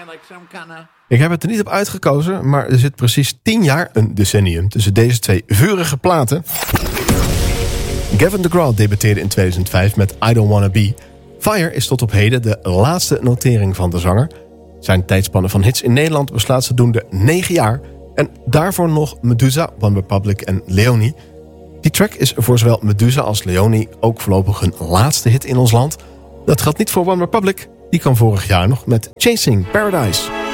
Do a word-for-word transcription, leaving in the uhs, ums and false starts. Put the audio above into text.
like some kind of... Ik heb het er niet op uitgekozen, maar er zit precies tien jaar, een decennium, tussen deze twee vurige platen. Gavin DeGraw debuteerde in tweeduizend vijf met I Don't Wanna Be. Fire is tot op heden de laatste notering van de zanger. Zijn tijdspanne van hits in Nederland beslaat zodoende negen jaar. En daarvoor nog Medusa, One Republic en Leonie. Die track is voor zowel Medusa als Leonie ook voorlopig hun laatste hit in ons land. Dat geldt niet voor One Republic. Die kwam vorig jaar nog met Chasing Paradise.